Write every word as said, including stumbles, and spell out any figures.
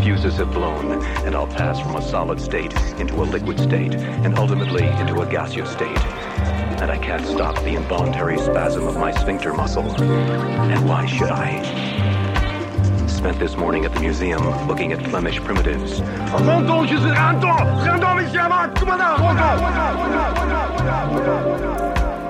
fuses have blown, and I'll pass from a solid state into a liquid state, and ultimately into a gaseous state. And I can't stop the involuntary spasm of my sphincter muscle. And why should I? Spent this morning at the museum looking at Flemish primitives. Rendons, je dis, rendons, rendons, messieurs, commandant, rendons, rendons, rendons, rendons, rendons.